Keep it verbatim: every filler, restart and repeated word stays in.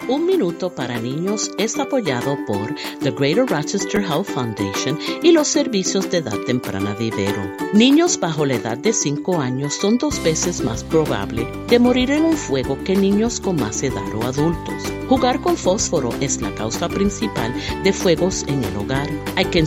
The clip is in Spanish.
Un Minuto para Niños es apoyado por the Greater Rochester Health Foundation y los servicios de edad temprana de Ibero. Niños bajo la edad de cinco años son dos veces más probable de morir en un fuego que niños con más edad o adultos. Jugar con fósforo es la causa principal de fuegos en el hogar. Hay que